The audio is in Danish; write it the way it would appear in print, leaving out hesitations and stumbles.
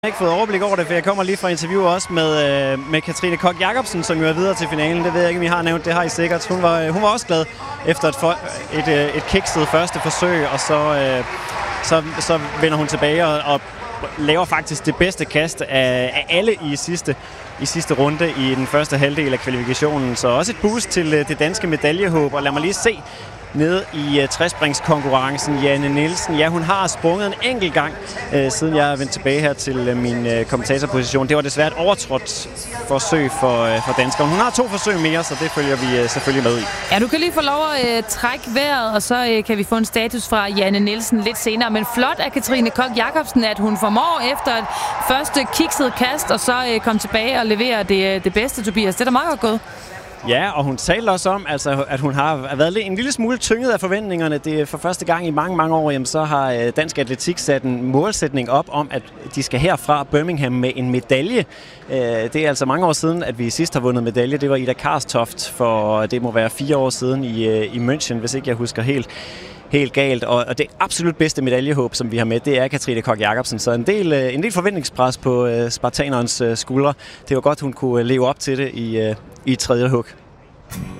Jeg har ikke fået overblik over det, for jeg kommer lige fra interview også med Katrine Koch Jacobsen, som jo er videre til finalen. Det ved jeg ikke, om I har nævnt. Det har I sikkert. Hun var også glad efter et kikset første forsøg, og så vender hun tilbage og laver faktisk det bedste kast af alle i sidste runde i den første halvdel af kvalifikationen. Så også et boost til det danske medaljehåb. Og lad mig lige se nede i træspringskonkurrencen. Janne Nielsen, ja, hun har sprunget en enkelt gang, siden jeg er vendt tilbage her til min kommentatorposition. Det var desværre et overtrådt forsøg for danskere. Hun har 2 forsøg mere, så det følger vi selvfølgelig med i. Ja, du kan lige få lov at trække vejret, og så kan vi få en status fra Janne Nielsen lidt senere. Men flot af Katrine Koch Jacobsen, at hun formår efter et første kikset kast, og så komme tilbage og levere det bedste, Tobias. Det er da meget godt gået. Ja, og hun talte også om, at hun har været en lille smule tynget af forventningerne. Det er for første gang i mange, mange år, så har dansk atletik sat en målsætning op om, at de skal herfra Birmingham med en medalje. Det er altså mange år siden, at vi sidst har vundet medalje. Det var Ida Karstoft for, det må være 4 år siden i München, hvis ikke jeg husker helt galt. Og det absolut bedste medaljehåb, som vi har med, det er Katrine Koch Jacobsen. Så en del forventningspres på spartanerens skuldre. Det var godt, hun kunne leve op til det i tredje hug.